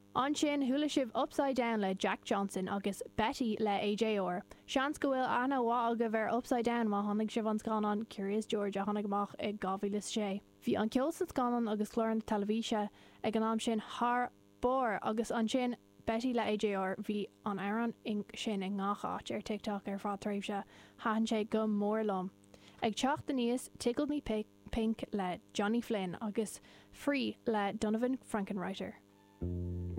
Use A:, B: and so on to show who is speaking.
A: An sin thula sibh Upside Down le Jack Johnson agus Betty le AJR. Seans go bhfuil anna bhá aga bhar Upside Down má tháinig sibh an scanan Curious George a tháinig amach ag 2006. Bhí an ceol san scanan agus chlár na talvíse ag an am sin Har Bór agus an sin Betty le AJR bhí an airan sin ag ngáchat ar TikTok ar fád tréimhse háan sé go mór lom. Ag teach den níos Tickled Me Pink le Johnny Flynn agus Free le Donovan Frankenreiter.